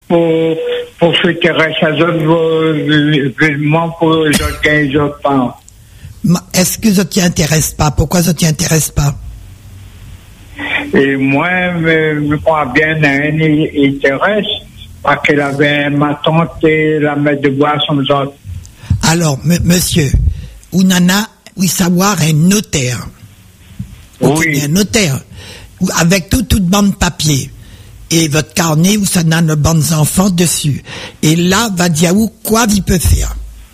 pour fêter à d'autres événements pour les autres parents. Est-ce que ça t'y intéresse pas? Pourquoi ça t'y intéresse pas? Et moi, je crois bien à un intérêt, parce qu'elle avait ma tante et la mère de bois son autres. Alors, monsieur, ou nana, oui, savoir un notaire. Oui. Un notaire. Avec toute bande papier. Et votre carnet où ça n'a le bandes enfants dessus. Et là, va dire où, quoi il peut faire.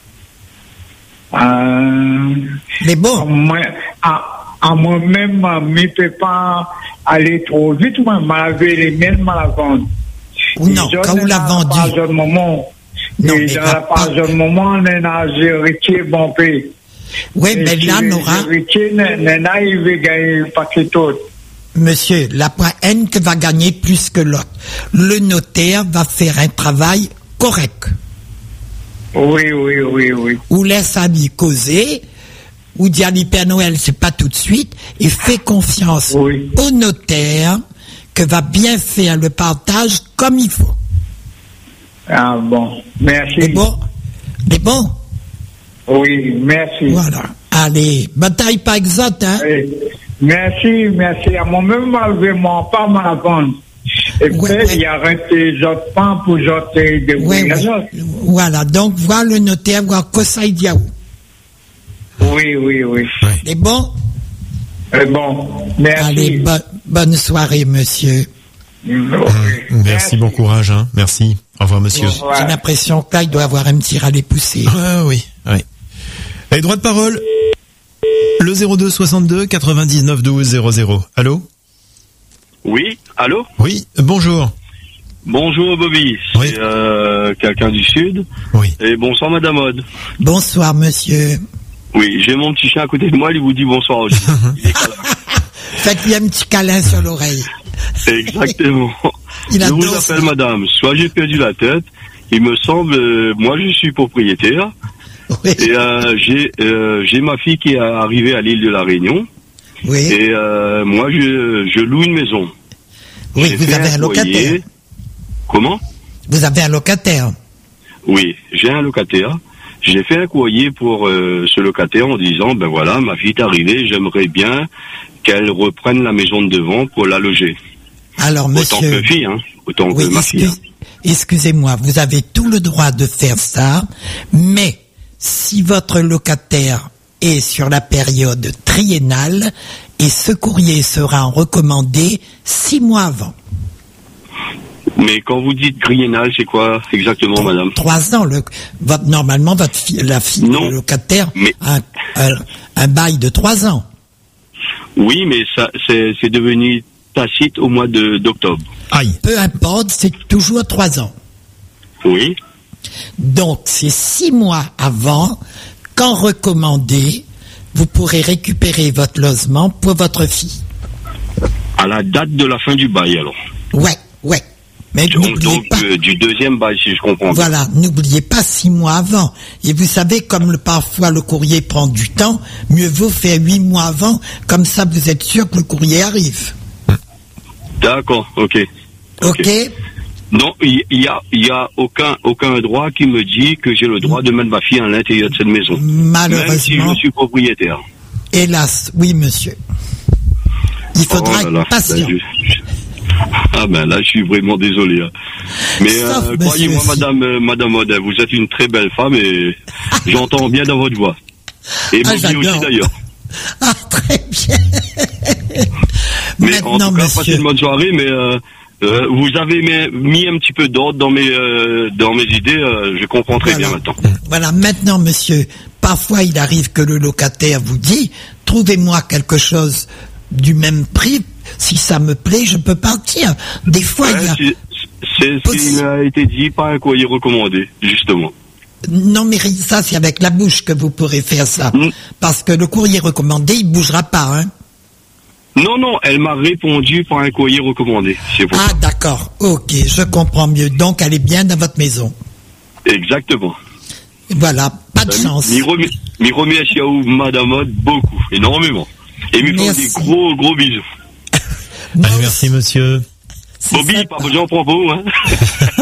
Mais bon. Moi-même, je ne peux pas aller trop vite, moi, m'avoir les miennes, la vendre. Ou non, quand vous l'avez vendu. Dans le moment, non, et dans la part du moment, on est dans héritier bon pays. Oui, mais là, Nora. Héritier, Nena, il veut gagner un paquet d'autres. Monsieur, la haine que va gagner plus que l'autre. Le notaire va faire un travail correct. Oui. Ou laisse ami causer, ou dire à Père Noël, c'est pas tout de suite, et fait confiance au notaire que va bien faire le partage comme il faut. Ah bon, merci. C'est bon? Oui, merci. Voilà. Allez, bataille pas exote, hein? Oui. Merci. À moi-même, malheureusement, pas ma vente. Et puis, il y a des autres pans pour jeter des autres. Voilà, donc, voir le notaire, voir Kosaï Diaou. Oui. C'est bon? C'est bon, merci. Allez, bonne soirée, monsieur. Merci, bon courage, hein. Merci. Au revoir, monsieur. J'ai l'impression que là, il doit avoir un petit râle poussé. Oui. Et droit de parole. Le 02 62 99 12 00. Allô? Oui, allô? Oui, bonjour. Bonjour Bobby, c'est quelqu'un du Sud. Oui. Et bonsoir Madame Aude. Bonsoir monsieur. Oui, j'ai mon petit chien à côté de moi, il vous dit bonsoir aussi. Faites-lui un petit câlin sur l'oreille. Exactement. Je vous appelle madame, soit j'ai perdu la tête, il me semble, moi je suis propriétaire. Oui. Et j'ai ma fille qui est arrivée à l'île de la Réunion. Oui. Et moi je loue une maison. Oui, vous avez un locataire. Comment? Vous avez un locataire. Oui, j'ai un locataire. J'ai fait un courrier pour ce locataire en disant, ben voilà, ma fille est arrivée, j'aimerais bien qu'elle reprenne la maison de devant pour la loger. Alors, monsieur... Autant que fille, hein. Autant que ma fille. Excusez-moi, vous avez tout le droit de faire ça, mais si votre locataire est sur la période triennale, et ce courrier sera recommandé 6 mois avant. Mais quand vous dites triennal, c'est quoi exactement, madame? 3 ans. Normalement, la fille, le locataire, a un bail de 3 ans. Oui, mais ça, c'est devenu tacite au mois d'octobre. Aïe. Peu importe, c'est toujours 3 ans. Oui. Donc, c'est 6 mois avant, quand recommandé, vous pourrez récupérer votre logement pour votre fille. À la date de la fin du bail, alors. Ouais. Mais n'oubliez pas. Du deuxième bail, si je comprends bien. Voilà, n'oubliez pas 6 mois avant. Et vous savez, comme parfois le courrier prend du temps, mieux vaut faire 8 mois avant, comme ça vous êtes sûr que le courrier arrive. D'accord, ok. Non, il y a aucun droit qui me dit que j'ai le droit de mettre ma fille à l'intérieur de cette maison. Malheureusement. Même si je suis propriétaire. Hélas, oui, monsieur. Il faudra être patient. Ah ben là, je suis vraiment désolé. Hein. Mais croyez-moi, Madame Aude, vous êtes une très belle femme et j'entends bien dans votre voix. Et moi aussi d'ailleurs. Ah, très bien. Mais maintenant, en tout cas, monsieur... passez une bonne soirée, mais vous avez mis un petit peu d'ordre dans mes idées, je comprends très bien maintenant. Voilà, maintenant, monsieur, parfois il arrive que le locataire vous dit, trouvez-moi quelque chose du même prix, si ça me plaît, je peux partir. Des fois, il y a... C'est ce qui m'a été dit par un courrier recommandé, justement. Non, mais ça, c'est avec la bouche que vous pourrez faire ça. Parce que le courrier recommandé, il bougera pas, hein. Non, elle m'a répondu par un courrier recommandé. Ah, d'accord. Ok, je comprends mieux. Donc, elle est bien dans votre maison. Exactement. Voilà, pas de chance. m'y remercie à vous, Madame Aude, beaucoup, énormément. Et m'y font des gros bisous. Allez, merci, monsieur. Bobby, pas besoin de propos, hein.